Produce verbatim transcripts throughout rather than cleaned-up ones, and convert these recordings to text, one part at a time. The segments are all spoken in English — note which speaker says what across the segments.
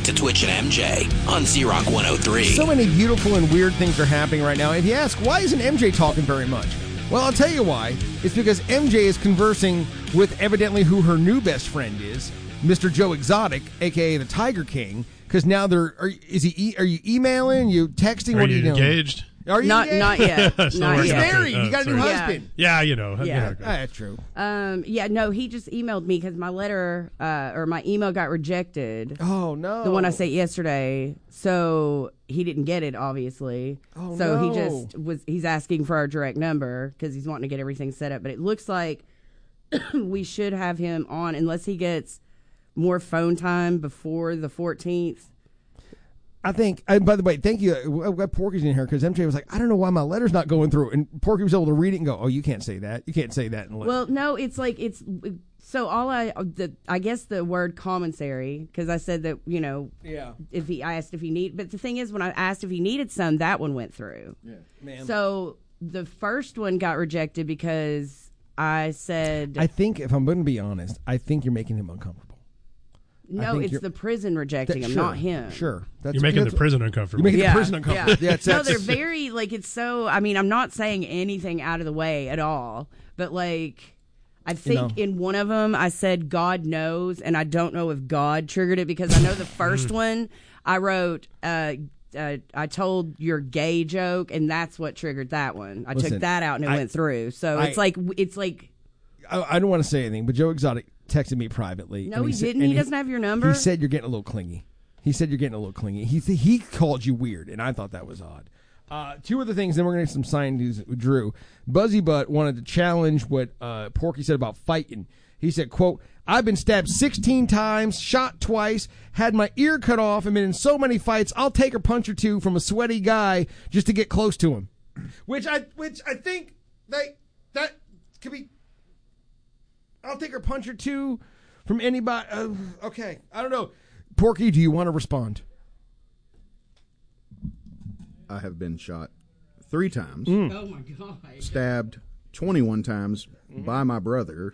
Speaker 1: to Twitch and M J on Z-Rock one oh three.
Speaker 2: So many beautiful and weird things are happening right now. If you ask, why isn't M J talking very much? Well, I'll tell you why. It's because M J is conversing with evidently who her new best friend is, Mister Joe Exotic, a k a the Tiger King. Because now they're, are, is he? E- are you emailing? You texting?
Speaker 3: Are
Speaker 2: what
Speaker 3: you
Speaker 2: are you
Speaker 3: engaged?
Speaker 2: doing? Are you
Speaker 4: Not,
Speaker 2: engaged?
Speaker 4: not yet.
Speaker 3: So
Speaker 4: not
Speaker 3: we're
Speaker 2: He's
Speaker 4: yet.
Speaker 2: married.
Speaker 3: Oh,
Speaker 2: You got a new
Speaker 3: sorry.
Speaker 2: husband.
Speaker 3: Yeah, you know.
Speaker 4: Yeah.
Speaker 3: you know,
Speaker 2: Ah, that's true.
Speaker 4: Um, yeah, no, he just emailed me because my letter uh, or my email got rejected.
Speaker 2: Oh no,
Speaker 4: The one I sent yesterday. So he didn't get it, obviously.
Speaker 2: Oh,
Speaker 4: so
Speaker 2: no.
Speaker 4: he just was. He's asking for our direct number because he's wanting to get everything set up. But it looks like we should have him on unless he gets more phone time before the fourteenth.
Speaker 2: I think, and by the way, thank you. I've got Porky's in here because M J was like, I don't know why my letter's not going through. And Porky was able to read it and go, oh, you can't say that. You can't say that. In
Speaker 4: Well, no, it's like it's so all I the I guess the word commissary because I said that you know
Speaker 2: yeah,
Speaker 4: if he I asked if he need but the thing is when I asked if he needed some that one went through.
Speaker 2: yeah, man.
Speaker 4: So the first one got rejected because I said
Speaker 2: I think if I'm going to be honest, I think you're making him uncomfortable.
Speaker 4: no,
Speaker 2: think
Speaker 4: it's
Speaker 2: you're-
Speaker 4: the prison rejecting
Speaker 2: That-
Speaker 4: him,
Speaker 2: sure,
Speaker 4: not him.
Speaker 2: Sure, that's,
Speaker 3: You're making
Speaker 2: that's,
Speaker 3: the prison uncomfortable.
Speaker 2: You're making
Speaker 4: Yeah,
Speaker 2: the prison uncomfortable.
Speaker 4: yeah.
Speaker 2: That's,
Speaker 4: No,
Speaker 2: that's,
Speaker 4: they're very like it's so. I mean, I'm not saying anything out of the way at all, but like. I think
Speaker 2: know.
Speaker 4: in one of them I said God knows, and I don't know if God triggered it because I know the first one I wrote. Uh, uh, I told your gay joke, and that's what triggered that one. I
Speaker 2: Listen,
Speaker 4: took that out, and it
Speaker 2: I-
Speaker 4: went through. So
Speaker 2: I-
Speaker 4: it's like it's like
Speaker 2: I, I don't want to say anything, but Joe Exotic texted me privately.
Speaker 4: no,
Speaker 2: and
Speaker 4: he,
Speaker 2: said-
Speaker 4: didn't.
Speaker 2: and
Speaker 4: He, doesn't have your number.
Speaker 2: He said you're getting a little clingy. He said you're getting a little clingy. He th- he called you weird, and I thought that was odd. Uh, two other things, then we're going to get some sign news with Drew. Buzzy Butt wanted to challenge what uh, Porky said about fighting. He said, quote, I've been stabbed sixteen times, shot twice, had my ear cut off, and been in so many fights, I'll take a punch or two from a sweaty guy just to get close to him. Which I which I think they, that could be, I'll take a punch or two from anybody. Uh, okay, I don't know. Porky, do you want to respond?
Speaker 5: I have been shot three times,
Speaker 4: oh my god!
Speaker 5: stabbed twenty-one times by my brother,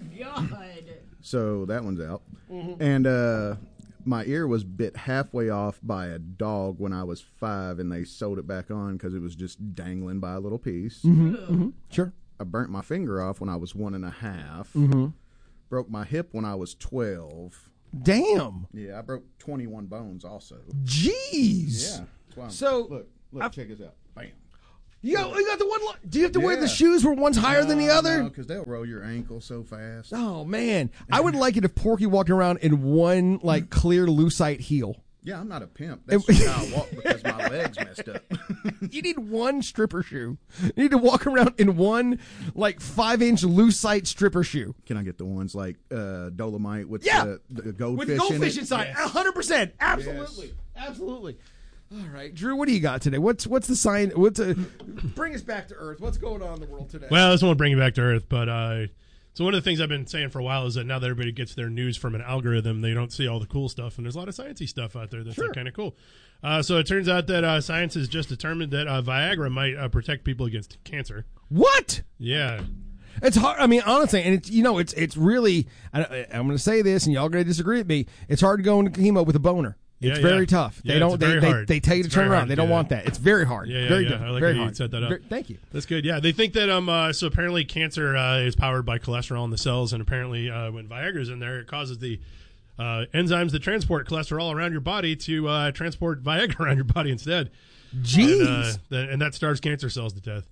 Speaker 4: God.
Speaker 5: so that one's out. And uh, my ear was bit halfway off by a dog when I was five, and they sewed it back on because it was just dangling by a little piece.
Speaker 2: Sure.
Speaker 5: I burnt my finger off when I was one and a half.
Speaker 2: Mm-hmm.
Speaker 5: Broke my hip when I was twelve.
Speaker 2: Damn.
Speaker 5: Yeah, I broke twenty-one bones also.
Speaker 2: Jeez.
Speaker 5: Yeah. That's why I'm-
Speaker 2: So,
Speaker 5: look, look,
Speaker 2: I-
Speaker 5: check this out. Bam.
Speaker 2: You got, you got the one. li- Do you have to wear
Speaker 5: Yeah.
Speaker 2: the shoes where one's higher than the other?
Speaker 5: because they'll roll your ankle so fast.
Speaker 2: Oh man, I would like it if Porky walked around in one like clear lucite heel.
Speaker 5: Yeah, I'm not a pimp. That's just how I walk because my legs messed up.
Speaker 2: You need one stripper shoe. You need to walk around in one like five inch lucite stripper shoe.
Speaker 5: Can I get the ones like uh, Dolomite with
Speaker 2: Yeah.
Speaker 5: the, the goldfish
Speaker 2: With goldfish
Speaker 5: in it?
Speaker 2: inside, a hundred percent, absolutely, absolutely. All right, Drew, what do you got today? What's what's the sign? What's a, bring us back to Earth? What's going on in the world today?
Speaker 3: Well, this won't bring you back to Earth, but uh, so one of the things I've been saying for a while is that now that everybody gets their news from an algorithm, they don't see all the cool stuff, and there's a lot of sciencey stuff out there that's
Speaker 2: Sure.
Speaker 3: like, kind of cool. Uh, so it turns out that uh, science has just determined that uh, Viagra might uh, protect people against cancer.
Speaker 2: What?
Speaker 3: Yeah.
Speaker 2: It's hard. I mean, honestly, and it's you know, it's it's really. I, I'm going to say this, and y'all going to disagree with me. It's hard to go into chemo with a boner. It's
Speaker 3: Yeah,
Speaker 2: very
Speaker 3: yeah.
Speaker 2: tough.
Speaker 3: Yeah,
Speaker 2: They don't.
Speaker 3: it's
Speaker 2: They,
Speaker 3: very
Speaker 2: they,
Speaker 3: hard.
Speaker 2: they tell you
Speaker 3: It's
Speaker 2: to turn
Speaker 3: very
Speaker 2: around.
Speaker 3: hard
Speaker 2: They
Speaker 3: to
Speaker 2: don't
Speaker 3: do
Speaker 2: want
Speaker 3: that.
Speaker 2: that. It's very hard.
Speaker 3: Yeah, yeah,
Speaker 2: very
Speaker 3: yeah.
Speaker 2: difficult.
Speaker 3: I like
Speaker 2: very
Speaker 3: how you
Speaker 2: hard.
Speaker 3: set that up.
Speaker 2: Very- thank you.
Speaker 3: That's good. Yeah, they think that um. Uh, so apparently, cancer uh, is powered by cholesterol in the cells, and apparently, uh, when Viagra's in there, it causes the uh, enzymes that transport cholesterol around your body to uh, transport Viagra around your body instead.
Speaker 2: Jeez.
Speaker 3: And, uh, th- and that starves cancer cells to death.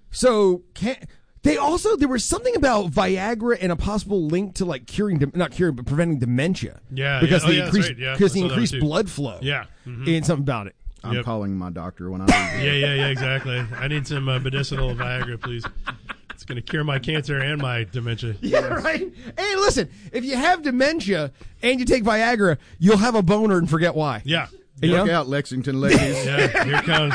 Speaker 2: So can they also there was something about Viagra and a possible link to like curing dem- not curing but preventing dementia.
Speaker 3: Yeah,
Speaker 2: because
Speaker 3: yeah. Oh,
Speaker 2: the
Speaker 3: yeah, that's
Speaker 2: increased
Speaker 3: right. Yeah,
Speaker 2: because
Speaker 3: I
Speaker 2: the
Speaker 3: saw that
Speaker 2: increased
Speaker 3: too.
Speaker 2: blood flow.
Speaker 3: Yeah. Mhm.
Speaker 2: And something about it.
Speaker 5: I'm
Speaker 3: Yep.
Speaker 5: calling my doctor when I leave.
Speaker 3: Yeah, yeah, yeah, exactly. I need some uh, medicinal Viagra, please. It's going to cure my cancer and my dementia.
Speaker 2: Yeah, right. Hey, listen, if you have dementia and you take Viagra, you'll have a boner and forget why.
Speaker 3: Yeah.
Speaker 2: You
Speaker 5: Look
Speaker 2: know?
Speaker 5: out, Lexington ladies.
Speaker 3: Yeah, here it comes.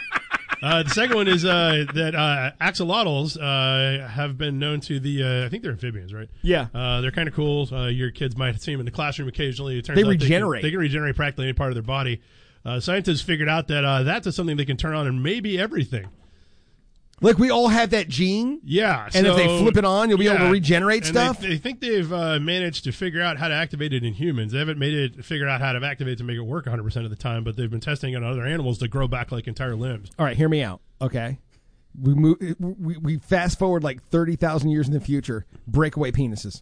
Speaker 3: Uh, the second one is uh, that uh, axolotls uh, have been known to the, uh, I think they're amphibians, right?
Speaker 2: Yeah.
Speaker 3: Uh, they're kind of cool. Uh, your kids might see them in the classroom occasionally. It turns
Speaker 2: They
Speaker 3: out
Speaker 2: regenerate.
Speaker 3: They can, they can regenerate practically any part of their body. Uh, scientists figured out that uh, that's something they can turn on in maybe everything.
Speaker 2: Like we all have that gene?
Speaker 3: Yeah.
Speaker 2: And
Speaker 3: so,
Speaker 2: if they flip it on, you'll be
Speaker 3: yeah,
Speaker 2: able to regenerate
Speaker 3: and
Speaker 2: stuff?
Speaker 3: They, they think they've uh, managed to figure out how to activate it in humans. They haven't made it figured out how to activate it to make it work one hundred percent of the time, but they've been testing it on other animals to grow back like entire limbs.
Speaker 2: All right, hear me out. Okay. We move. We, we fast forward like thirty thousand years in the future. Breakaway penises.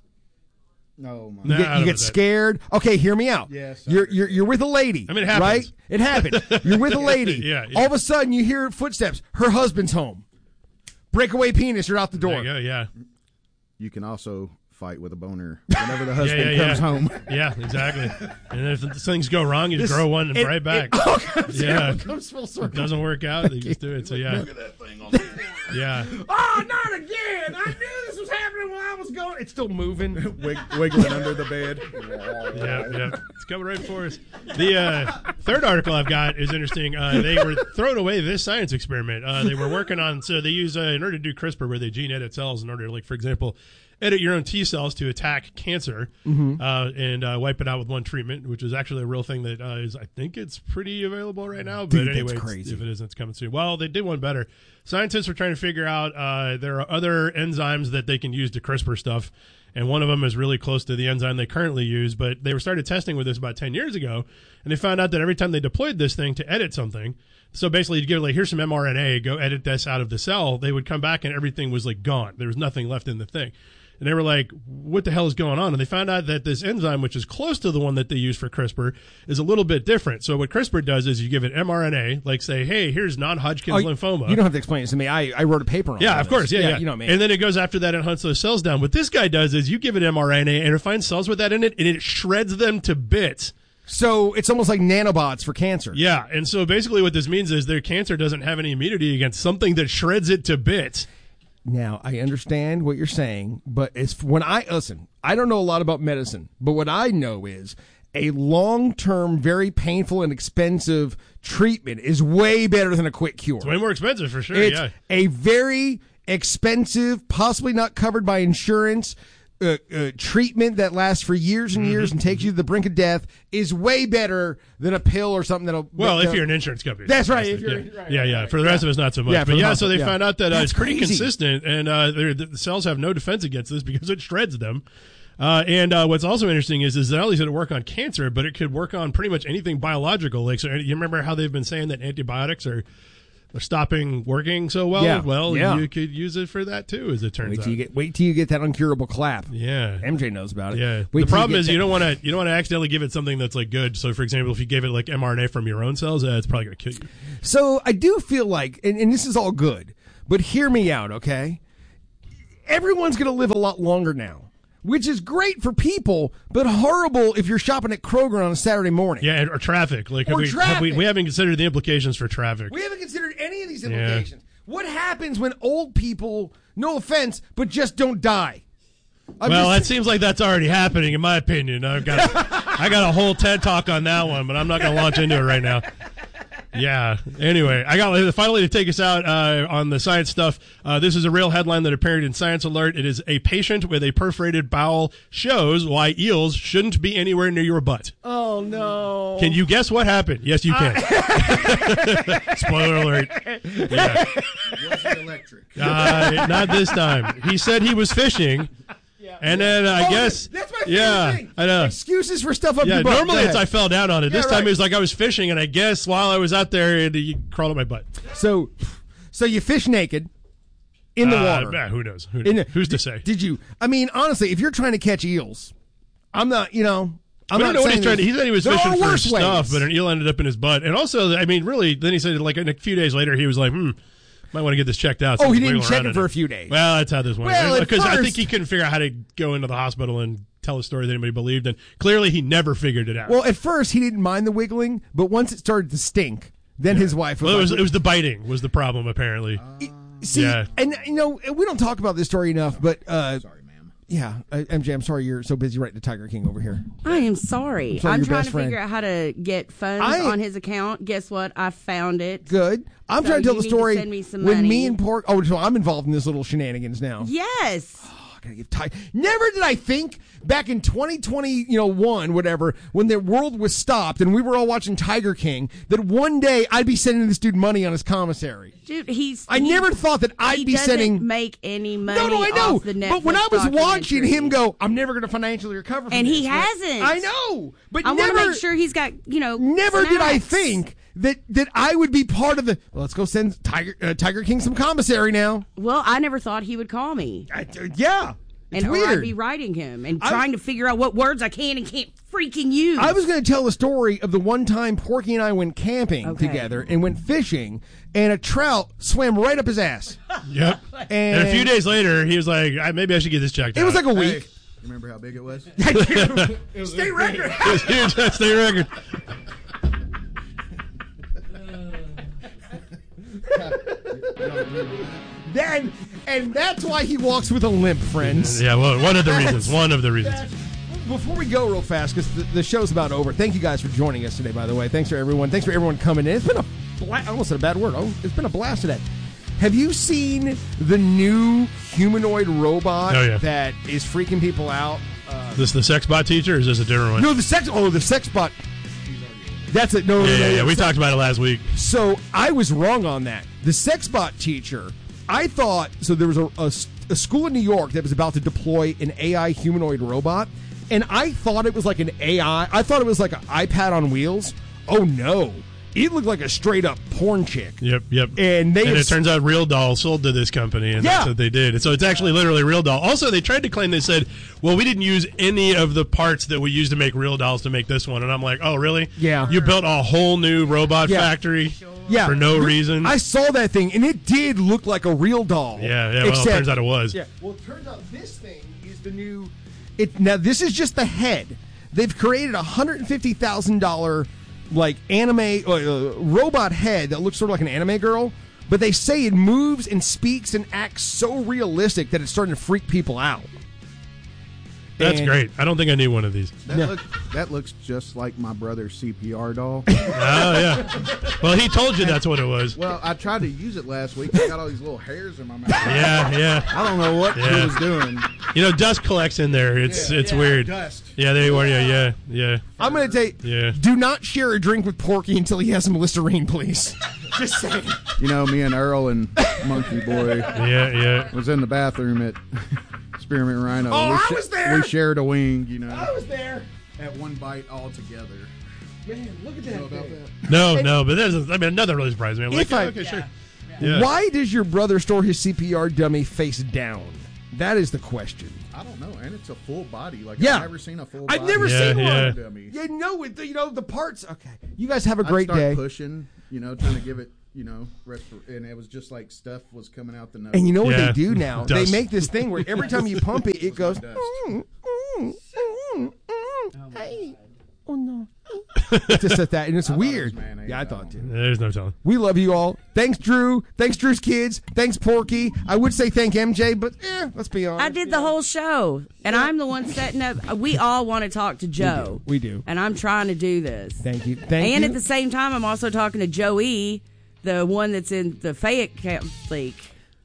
Speaker 5: No, my.
Speaker 2: You
Speaker 3: Nah, I
Speaker 2: get,
Speaker 3: don't
Speaker 2: you
Speaker 3: know
Speaker 2: get
Speaker 3: that.
Speaker 2: scared. Okay, hear me out.
Speaker 5: Yes,
Speaker 2: you're you're you're with a lady.
Speaker 3: I mean, it happens.
Speaker 2: right? It happened. You're with a lady.
Speaker 3: Yeah, yeah.
Speaker 2: All of a sudden, you hear footsteps. Her husband's home. Breakaway penis. You're out the
Speaker 3: There
Speaker 2: door.
Speaker 3: you go, yeah.
Speaker 5: You can also fight with a boner whenever the husband
Speaker 3: yeah, yeah.
Speaker 5: comes home.
Speaker 3: Yeah, exactly. And if things go wrong, you just
Speaker 2: This-
Speaker 3: grow one
Speaker 2: it-
Speaker 3: right back.
Speaker 2: It, all comes,
Speaker 3: Yeah.
Speaker 2: it comes full
Speaker 3: It
Speaker 2: circle.
Speaker 3: doesn't work out, they just do it. So yeah,
Speaker 5: Look at that thing on the floor.
Speaker 3: yeah.
Speaker 2: Oh, not again! I knew this was happening while I was going. It's still moving.
Speaker 5: Wig- wiggling under the bed.
Speaker 3: Yeah, yeah, it's coming right for us. The uh, third article I've got is interesting. Uh, they were throwing away this science experiment. Uh, they were working on, so they use uh, in order to do CRISPR, where they gene edit cells in order, to, like for example, edit your own T cells to attack cancer
Speaker 2: Mm-hmm.
Speaker 3: uh, and uh, wipe it out with one treatment, which is actually a real thing that uh, is, I think it's pretty available right now. But
Speaker 2: Dude, that's
Speaker 3: anyway, it's-
Speaker 2: crazy.
Speaker 3: if it isn't, it's coming soon. Well, they did one better. Scientists were trying to figure out uh, there are other enzymes that they can use to CRISPR stuff. And one of them is really close to the enzyme they currently use, but they were started testing with this about ten years ago, and they found out that every time they deployed this thing to edit something, so basically you'd give it like, here's some mRNA, go edit this out of the cell, they would come back and everything was like gone. There was nothing left in the thing. And they were like, what the hell is going on? And they found out that this enzyme, which is close to the one that they use for CRISPR, is a little bit different. So what CRISPR does is you give it mRNA, like say, hey, here's non-Hodgkin's
Speaker 2: Oh,
Speaker 3: lymphoma.
Speaker 2: You don't have to explain it to me. I, I wrote a paper on it.
Speaker 3: Yeah, of course. Yeah, yeah.
Speaker 2: You know me.
Speaker 3: And then it goes after that and hunts those cells down. What this guy does is you give it mRNA and it finds cells with that in it and it shreds them to bits.
Speaker 2: So it's almost like nanobots for cancer.
Speaker 3: Yeah. And so basically what this means is their cancer doesn't have any immunity against something that shreds it to bits.
Speaker 2: Now, I understand what you're saying, but it's when I listen, I don't know a lot about medicine, but what I know is a long-term, very painful and expensive treatment is way better than a quick cure.
Speaker 3: It's way more expensive for sure.
Speaker 2: It's
Speaker 3: yeah.
Speaker 2: a very expensive, possibly not covered by insurance, uh, uh, treatment that lasts for years and years and takes you to the brink of death is way better than a pill or something that'll.
Speaker 3: Well,
Speaker 2: that,
Speaker 3: if you're an insurance company.
Speaker 2: That's right,
Speaker 3: Yeah,
Speaker 2: if you're-
Speaker 3: yeah,
Speaker 2: right,
Speaker 3: yeah.
Speaker 2: right,
Speaker 3: yeah.
Speaker 2: right.
Speaker 3: For the rest of us, not so much.
Speaker 2: Yeah, for
Speaker 3: but
Speaker 2: the
Speaker 3: yeah,
Speaker 2: most-
Speaker 3: so they
Speaker 2: yeah.
Speaker 3: found out that uh,
Speaker 2: That's
Speaker 3: it's pretty
Speaker 2: crazy.
Speaker 3: consistent, and uh, they're- the cells have no defense against this because it shreds them. Uh, and uh, what's also interesting is, is not only does it work on cancer, but it could work on pretty much anything biological. Like, so you remember how they've been saying that antibiotics are, are stopping working so well?
Speaker 2: Yeah,
Speaker 3: Well,
Speaker 2: yeah.
Speaker 3: you could use it for that too, as it turns
Speaker 2: Wait
Speaker 3: out.
Speaker 2: till you get wait till you get that uncurable clap.
Speaker 3: yeah.
Speaker 2: M J knows about it.
Speaker 3: Yeah.
Speaker 2: Wait
Speaker 3: The
Speaker 2: till
Speaker 3: problem
Speaker 2: get
Speaker 3: is
Speaker 2: that-
Speaker 3: you don't want to you don't want to accidentally give it something that's like good. So, for example, if you gave it like mRNA from your own cells, uh, it's probably going to kill you.
Speaker 2: So I do feel like, and, and this is all good, but hear me out, okay? Everyone's going to live a lot longer now, which is great for people, but horrible if you're shopping at Kroger on a Saturday morning.
Speaker 3: Yeah, and- or traffic. Like have
Speaker 2: Or
Speaker 3: we, have we
Speaker 2: traffic.
Speaker 3: we haven't considered the implications for traffic.
Speaker 2: We haven't considered any of these
Speaker 3: Yeah.
Speaker 2: implications. What happens when old people, no offense, but just don't die? I'm
Speaker 3: well, that
Speaker 2: just-
Speaker 3: seems like that's already happening, in my opinion. I've got I got a whole TED talk on that one, but I'm not going to launch into it right now. Yeah. Anyway, I got finally to take us out uh, on the science stuff. Uh, this is a real headline that appeared in Science Alert. It is a patient with a perforated bowel shows why eels shouldn't be anywhere near your butt.
Speaker 2: Oh, no.
Speaker 3: Can you guess what happened? Yes, you can. Spoiler alert. Yeah.
Speaker 5: Was it electric?
Speaker 3: Uh, not this time. He said he was fishing, and then I
Speaker 2: Oh,
Speaker 3: guess
Speaker 2: that's my favorite
Speaker 3: yeah,
Speaker 2: thing.
Speaker 3: I know.
Speaker 2: Excuses for stuff up
Speaker 3: Yeah,
Speaker 2: your butt.
Speaker 3: normally
Speaker 2: Go
Speaker 3: it's I
Speaker 2: ahead.
Speaker 3: fell down on it. This
Speaker 2: Yeah,
Speaker 3: time
Speaker 2: right.
Speaker 3: it was like I was fishing, and I guess while I was out there, it, he crawled on my butt.
Speaker 2: So, so you fish naked in the
Speaker 3: Uh,
Speaker 2: water.
Speaker 3: yeah, who knows? Who
Speaker 2: In
Speaker 3: knows?
Speaker 2: the-
Speaker 3: Who's to say?
Speaker 2: Did you? I mean, honestly, if you're trying to catch eels, I'm not. You know, I'm
Speaker 3: I don't
Speaker 2: not
Speaker 3: know what
Speaker 2: saying
Speaker 3: he's trying to.
Speaker 2: this-
Speaker 3: He said he was
Speaker 2: there
Speaker 3: fishing
Speaker 2: are
Speaker 3: for
Speaker 2: worse
Speaker 3: stuff,
Speaker 2: ways.
Speaker 3: but an eel ended up in his butt. And also, I mean, really, then he said like a few days later, he was like, "Hmm, might want to get this checked out."
Speaker 2: Oh,
Speaker 3: So
Speaker 2: he
Speaker 3: he's
Speaker 2: didn't
Speaker 3: wiggling
Speaker 2: check
Speaker 3: around
Speaker 2: it
Speaker 3: in
Speaker 2: for a few days.
Speaker 3: Well, that's how this went.
Speaker 2: Well, at
Speaker 3: Because I think
Speaker 2: first-
Speaker 3: he couldn't figure out how to go into the hospital and tell a story that anybody believed, and clearly he never figured it out.
Speaker 2: Well, at first he didn't mind the wiggling, but once it started to stink, then his wife was
Speaker 3: Well, it was
Speaker 2: like,
Speaker 3: it was the biting was the problem apparently.
Speaker 2: see,
Speaker 3: yeah.
Speaker 2: and you know, we don't talk about this story enough, but uh,
Speaker 5: Sorry, ma'am.
Speaker 2: yeah, uh, M J, I'm sorry you're so busy writing to Tiger King over here.
Speaker 4: I am sorry.
Speaker 2: sorry,
Speaker 4: I'm
Speaker 2: your
Speaker 4: trying
Speaker 2: best
Speaker 4: to
Speaker 2: friend.
Speaker 4: figure out how to get funds
Speaker 2: I-
Speaker 4: on his account. Guess what? I found it.
Speaker 2: Good. I'm
Speaker 4: So
Speaker 2: trying to tell
Speaker 4: you
Speaker 2: the
Speaker 4: need to
Speaker 2: story
Speaker 4: send me some
Speaker 2: when
Speaker 4: money.
Speaker 2: me and Pork. Oh, so I'm involved in this little shenanigans now.
Speaker 4: Yes.
Speaker 2: gonna give Tiger. Never did I think back in twenty twenty, you know, one whatever, when the world was stopped and we were all watching Tiger King, that one day I'd be sending this dude money on his commissary.
Speaker 4: Dude, he's.
Speaker 2: I
Speaker 4: he,
Speaker 2: never thought that I'd
Speaker 4: he
Speaker 2: be
Speaker 4: doesn't
Speaker 2: sending.
Speaker 4: Make any money?
Speaker 2: No, no, I know.
Speaker 4: Off the Netflix
Speaker 2: but when I was watching
Speaker 4: documentary.
Speaker 2: him go, I'm never gonna financially recover. From
Speaker 4: And
Speaker 2: this.
Speaker 4: he hasn't.
Speaker 2: I know, but
Speaker 4: I
Speaker 2: never.
Speaker 4: want to make sure he's got, you know.
Speaker 2: Never did I
Speaker 4: snacks.
Speaker 2: think that that I would be part of the. Well, let's go send Tiger uh, Tiger King some commissary now.
Speaker 4: Well, I never thought he would call me.
Speaker 2: I, yeah, it's
Speaker 4: and
Speaker 2: weird.
Speaker 4: or I'd be writing him and
Speaker 2: I-
Speaker 4: trying to figure out what words I can and can't freaking use.
Speaker 2: I was going to tell the story of the one time Porky and I went camping
Speaker 4: Okay.
Speaker 2: together and went fishing, and a trout swam right up his ass.
Speaker 3: Yep.
Speaker 2: And,
Speaker 3: And a few days later, he was like, I, maybe I should get this checked out.
Speaker 2: it was like a
Speaker 5: Hey,
Speaker 2: week.
Speaker 5: you remember how big it was?
Speaker 2: State record.
Speaker 3: It was huge. That's the record.
Speaker 2: Then, and that's why he walks with a limp, friends.
Speaker 3: Yeah, well, one of the reasons. One of the reasons.
Speaker 2: Before we go real fast, because the, the show's about over, thank you guys for joining us today, by the way. Thanks for everyone. Thanks for everyone coming in. It's been a bla- I almost said a bad word. Oh, it's been a blast today. Have you seen the new humanoid robot
Speaker 3: Oh, yeah.
Speaker 2: that is freaking people out? Uh,
Speaker 3: This the sex bot teacher, or is this a different one?
Speaker 2: no, the sex. Oh, the sex bot. That's it. No, no,
Speaker 3: yeah,
Speaker 2: no,
Speaker 3: yeah,
Speaker 2: no,
Speaker 3: yeah. We
Speaker 2: sex-
Speaker 3: talked about it last week.
Speaker 2: So I was wrong on that. The sex bot teacher, I thought, so there was a, a, a school in New York that was about to deploy an A I humanoid robot, and I thought it was like an A I. I thought it was like an iPad on wheels. Oh, no. It looked like a straight-up porn chick.
Speaker 3: Yep, yep.
Speaker 2: And they
Speaker 3: and
Speaker 2: have-
Speaker 3: it turns out Real Doll sold to this company, and
Speaker 2: Yeah.
Speaker 3: that's what they did. And so it's actually literally Real Doll. Also, they tried to claim, they said, well, we didn't use any of the parts that we used to make Real Dolls to make this one. And I'm like, oh, really?
Speaker 2: Yeah.
Speaker 3: You built a whole new robot
Speaker 2: Yeah.
Speaker 3: factory
Speaker 2: Yeah.
Speaker 3: for no reason?
Speaker 2: I saw that thing, and it did look like a real doll.
Speaker 3: yeah, yeah. Well,
Speaker 2: Except-
Speaker 3: it turns out it was.
Speaker 2: Yeah. Well, it turns out this thing is the new. It now this is just the head. They've created a hundred and fifty thousand dollar like anime uh, robot head that looks sort of like an anime girl, but they say it moves and speaks and acts so realistic that it's starting to freak people out.
Speaker 3: That's
Speaker 2: And-
Speaker 3: great. I don't think I need one of these.
Speaker 5: That,
Speaker 2: Yeah.
Speaker 5: look, that looks just like my brother's C P R doll.
Speaker 3: Oh, yeah. Well, he told you that's what it was.
Speaker 5: Well, I tried to use it last week. I got all these little hairs in my mouth.
Speaker 3: Yeah, yeah.
Speaker 5: I don't know what
Speaker 3: Yeah.
Speaker 5: he was doing.
Speaker 3: You know, dust collects in there. It's
Speaker 5: Yeah,
Speaker 3: it's
Speaker 5: yeah,
Speaker 3: weird.
Speaker 5: dust.
Speaker 3: Yeah, they were. Yeah, yeah, yeah.
Speaker 2: I'm going to take.
Speaker 3: Yeah.
Speaker 2: Do not share a drink with Porky until he has some Listerine, please. Just saying.
Speaker 5: You know, me and Earl and Monkey Boy
Speaker 3: Yeah, yeah.
Speaker 5: was in the bathroom at Spearmint Rhino.
Speaker 2: Oh,
Speaker 5: we
Speaker 2: I was there.
Speaker 5: We shared a wing, you know,
Speaker 2: I was there.
Speaker 5: at one bite all together.
Speaker 2: Man, look at
Speaker 5: You know
Speaker 2: that.
Speaker 5: about
Speaker 2: thing.
Speaker 5: that?
Speaker 3: No, no, but there's. I mean, another really surprised me. I'm like,
Speaker 2: If I-
Speaker 3: oh, okay, sure. Yeah.
Speaker 2: Why does your brother store his C P R dummy face down? That is the question.
Speaker 5: I don't know, and it's a full body. Like
Speaker 2: Yeah.
Speaker 5: I've never seen a full.
Speaker 2: I've
Speaker 5: body
Speaker 2: never
Speaker 3: Yeah,
Speaker 2: seen
Speaker 3: yeah.
Speaker 2: one.
Speaker 5: dummy.
Speaker 2: Yeah, no, it, you know the parts. Okay, you guys have a
Speaker 5: I'd
Speaker 2: great
Speaker 5: start
Speaker 2: day.
Speaker 5: pushing, you know, trying to give it, you know, respir- and it was just like stuff was coming out the nose.
Speaker 2: And you know what
Speaker 3: Yeah.
Speaker 2: they do now?
Speaker 3: Dust.
Speaker 2: They make this thing where every time you pump it, it goes.
Speaker 5: Dust.
Speaker 2: Mm, mm, mm, mm, hey. Oh no! It's just at that, and it's
Speaker 5: thought it was
Speaker 2: weird.
Speaker 5: mayonnaise,
Speaker 2: Yeah, I
Speaker 5: I
Speaker 2: thought too.
Speaker 5: don't
Speaker 3: There's no telling.
Speaker 2: We love you all. Thanks, Drew. Thanks, Drew's kids. Thanks, Porky. I would say thank M J, but eh, let's be honest.
Speaker 4: I did the whole show, and I'm the one setting up. We all want to talk to Joe.
Speaker 2: We do.
Speaker 4: And I'm trying to do this.
Speaker 2: Thank you. Thank
Speaker 4: and
Speaker 2: you.
Speaker 4: at the same time, I'm also talking to Joey, the one that's in the Fayette Camp League.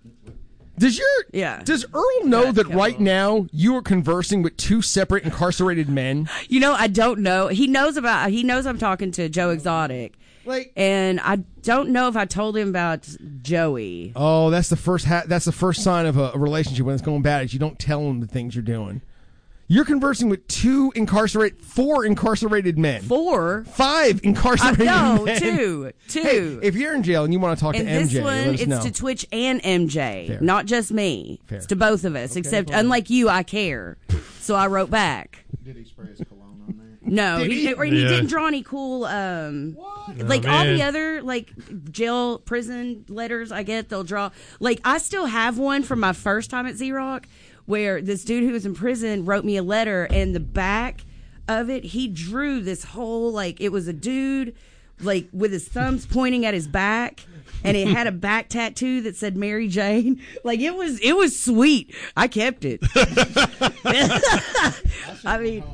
Speaker 2: Does your
Speaker 4: Yeah.
Speaker 2: Does Earl know
Speaker 4: Yeah,
Speaker 2: that
Speaker 4: come
Speaker 2: right
Speaker 4: on.
Speaker 2: now you are conversing with two separate incarcerated men?
Speaker 4: You know, I don't know. He knows about. He knows I'm talking to Joe Exotic,
Speaker 2: Like,
Speaker 4: and I don't know if I told him about Joey.
Speaker 2: oh, that's the first. Ha- that's the first sign of a, a relationship when it's going bad. Is you don't tell them the things you're doing. You're conversing with two incarcerated, four incarcerated men,
Speaker 4: Four.
Speaker 2: five
Speaker 4: Uh,
Speaker 2: incarcerated
Speaker 4: no,
Speaker 2: men.
Speaker 4: two, two.
Speaker 2: Hey, if you're in jail and you want to talk
Speaker 4: and
Speaker 2: to M J,
Speaker 4: this one,
Speaker 2: let us
Speaker 4: it's
Speaker 2: know.
Speaker 4: to Twitch and M J,
Speaker 2: Fair.
Speaker 4: not just me.
Speaker 2: Fair.
Speaker 4: It's to both of us. except,
Speaker 2: fine.
Speaker 4: unlike you, I care. So I wrote back.
Speaker 5: Did he spray his cologne on there?
Speaker 4: No,
Speaker 2: Did
Speaker 4: he,
Speaker 2: he?
Speaker 4: or he
Speaker 3: Yeah.
Speaker 4: didn't draw any cool. Um, like all
Speaker 3: man.
Speaker 4: the other like jail prison letters I get, they'll draw. Like I still have one from my first time at Z-Rock, where this dude who was in prison wrote me a letter, and the back of it, he drew this whole like it was a dude like with his thumbs pointing at his back. And it had a back tattoo that said Mary Jane. Like it was, it was sweet. I kept it. I mean,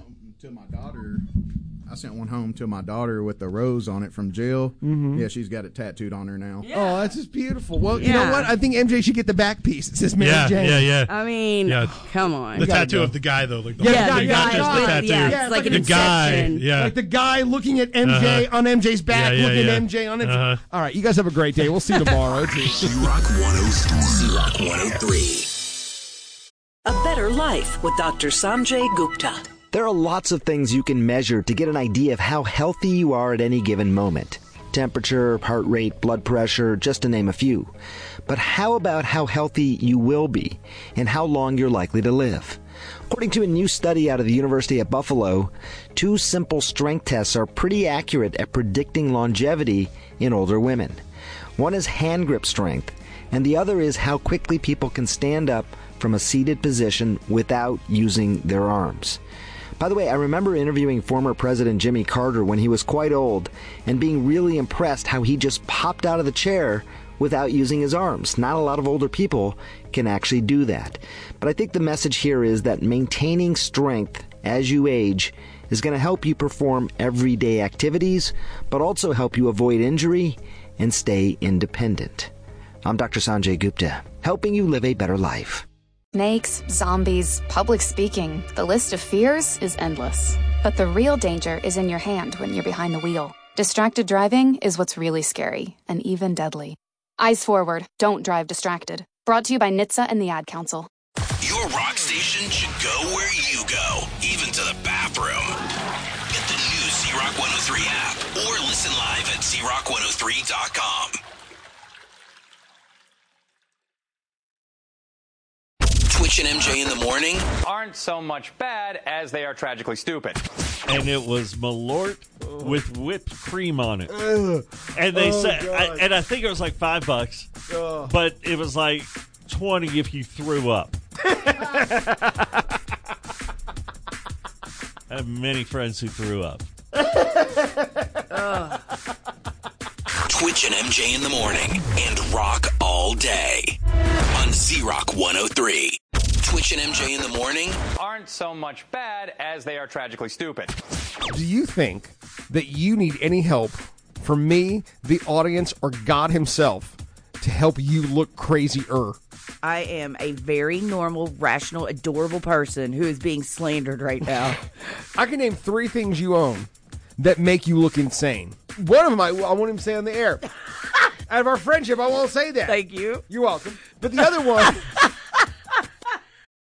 Speaker 5: to my daughter. I sent one home to my daughter with the rose on it from jail. Mm-hmm. Yeah, she's got it tattooed on her now.
Speaker 2: Yeah. Oh, that's just beautiful. Well, you
Speaker 4: Yeah.
Speaker 2: know what? I think M J should get the back piece. It says Mary
Speaker 3: Yeah,
Speaker 2: Jane.
Speaker 3: yeah, yeah.
Speaker 4: I mean,
Speaker 3: Yeah.
Speaker 4: come on.
Speaker 3: The tattoo
Speaker 2: go.
Speaker 3: of the guy, though. Like the
Speaker 2: Yeah,
Speaker 3: whole
Speaker 2: the
Speaker 3: thing,
Speaker 2: guy,
Speaker 3: not just the
Speaker 2: yeah,
Speaker 3: tattoo.
Speaker 4: yeah,
Speaker 2: Yeah,
Speaker 4: it's like
Speaker 2: the
Speaker 4: an
Speaker 3: guy.
Speaker 4: inception.
Speaker 3: Yeah.
Speaker 2: Like the guy looking at M J
Speaker 3: Uh-huh.
Speaker 2: on M J's back,
Speaker 3: Yeah, yeah,
Speaker 2: looking
Speaker 3: yeah.
Speaker 2: at M J on M J.
Speaker 3: Uh-huh.
Speaker 2: All right, you guys have a great day. We'll see you tomorrow. Too.
Speaker 1: C-Rock one oh three. C-Rock one oh three.
Speaker 6: A Better Life with Doctor Sanjay Gupta.
Speaker 7: There are lots of things you can measure to get an idea of how healthy you are at any given moment. Temperature, heart rate, blood pressure, just to name a few. But how about how healthy you will be and how long you're likely to live? According to a new study out of the University at Buffalo, two simple strength tests are pretty accurate at predicting longevity in older women. One is hand grip strength, and the other is how quickly people can stand up from a seated position without using their arms. By the way, I remember interviewing former President Jimmy Carter when he was quite old and being really impressed how he just popped out of the chair without using his arms. Not a lot of older people can actually do that. But I think the message here is that maintaining strength as you age is going to help you perform everyday activities, but also help you avoid injury and stay independent. I'm Doctor Sanjay Gupta, helping you live a better life.
Speaker 8: Snakes, zombies, public speaking. The list of fears is endless. But the real danger is in your hand when you're behind the wheel. Distracted driving is what's really scary and even deadly. Eyes forward. Don't drive distracted. Brought to you by N H T S A and the Ad Council.
Speaker 1: Your rock station should go where you go, even to the bathroom. Get the new C-Rock one oh three app or listen live at C rock one oh three dot com. Twitch and M J in the morning
Speaker 9: aren't so much bad as they are tragically stupid.
Speaker 10: And it was Malort with whipped cream on it. And they
Speaker 2: Oh,
Speaker 10: said, I,
Speaker 2: God.
Speaker 10: and I think it was like five bucks, but it was like twenty if you threw up. I have many friends who threw up.
Speaker 1: Twitch and M J in the morning and rock all day on Z-Rock one oh three. Twitch and M J in the morning
Speaker 9: Aren't so much bad as they are tragically stupid.
Speaker 2: Do you think that you need any help from me, the audience, or God himself to help you look crazier?
Speaker 4: I am a very normal, rational, adorable person who is being slandered right now.
Speaker 2: I can name three things you own that make you look insane. One of them I, I won't even say on the air. Out of our friendship, I won't say that.
Speaker 4: Thank you.
Speaker 2: You're welcome. But the other one,